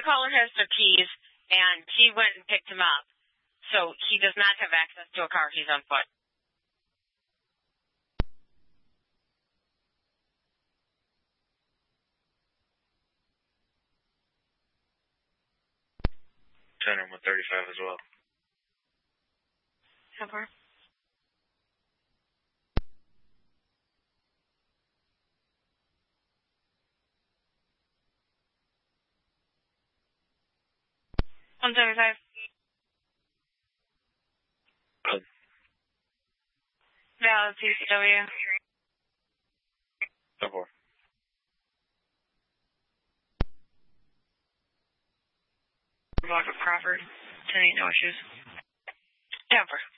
caller has the keys, and he went and picked him up. So he does not have access to a car. He's on foot. Turn him with 35 as well. Over. $175. Valid CCW. Over. Robert Crawford. 10-8, no issues. Over.